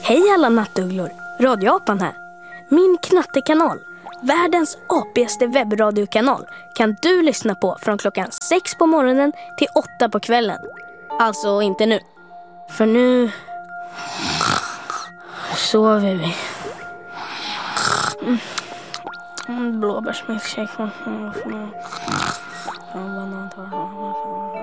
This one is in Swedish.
Hej alla nattugglor, Radioapan här. Min knattekanal, världens apigaste webbradiokanal, kan du lyssna på från klockan 6 på morgonen till 8 på kvällen. Alltså inte nu, för nu sover vi. Blåbärsmilkshake.